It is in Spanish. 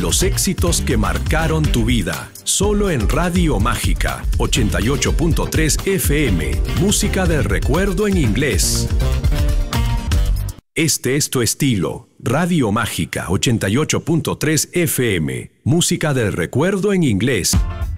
los éxitos que marcaron tu vida. Solo en Radio Mágica 88.3 FM. Música del recuerdo en inglés. Este es tu estilo. Radio Mágica 88.3 FM. Música del recuerdo en inglés.